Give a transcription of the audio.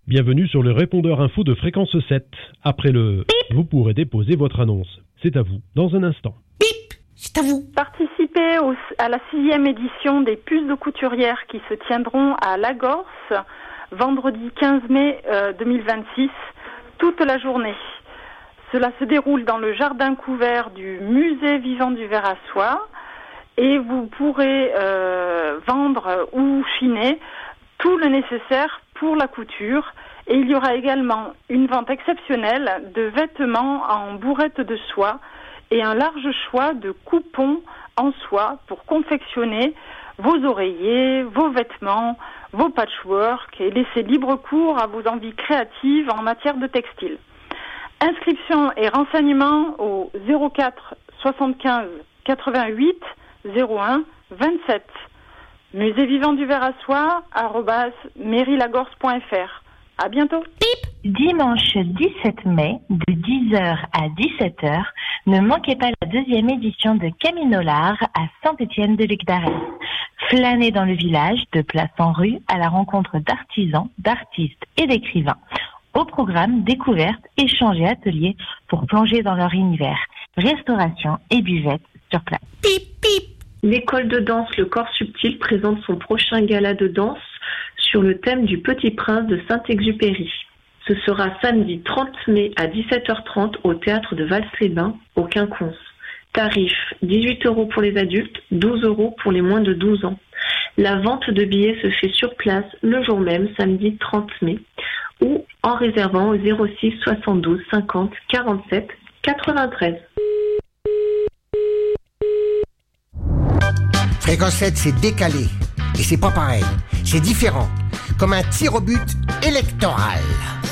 Bienvenue sur le répondeur info de Fréquence 7. Après le bip, vous pourrez déposer votre annonce. C'est à vous, dans un instant. Bip, c'est à vous. Participez à la 6e édition des puces de couturière qui se tiendront à Lagorce, vendredi 15 mai 2026, toute la journée. Cela se déroule dans le jardin couvert du musée vivant du Ver à Soie et vous pourrez vendre ou chiner tout le nécessaire pour la couture. Et il y aura également une vente exceptionnelle de vêtements en bourrette de soie et un large choix de coupons en soie pour confectionner vos oreillers, vos vêtements, vos patchwork et laisser libre cours à vos envies créatives en matière de textile. Inscription et renseignements au 04 75 88 01 27. Musée vivant du Ver à Soie @mairilagorce.fr. À bientôt. Bip. Dimanche 17 mai, de 10h à 17h, ne manquez pas la 2e édition de Caminolar à Saint-Étienne-de-Luc-d'Arès. Flânez dans le village, de place en rue, à la rencontre d'artisans, d'artistes et d'écrivains. Au programme, découvertes, échanges et ateliers pour plonger dans leur univers. Restauration et buvette sur place. Bip, bip. L'école de danse Le Corps Subtil présente son prochain gala de danse sur le thème du Petit Prince de Saint-Exupéry. Ce sera samedi 30 mai à 17h30 au théâtre de Vals-les-Bains, au Quinconce. Tarif 18 € pour les adultes, 12 € pour les moins de 12 ans. La vente de billets se fait sur place le jour même, samedi 30 mai, ou en réservant au 06 72 50 47 93. Fréquence 7, c'est décalé. Et c'est pas pareil. C'est différent. Comme un tir au but électoral.